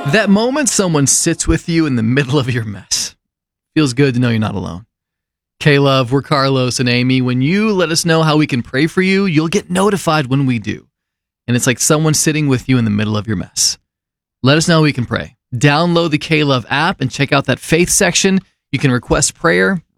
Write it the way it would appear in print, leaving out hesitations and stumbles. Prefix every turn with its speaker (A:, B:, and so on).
A: That moment someone sits with you in the middle of your mess. Feels good to know you're not alone. K-Love, we're Carlos and Amy. When you let us know how we can pray for you, you'll get notified when we do. And it's like someone sitting with you in the middle of your mess. Let us know how we can pray. Download the K-Love app and check out that faith section. You can request prayer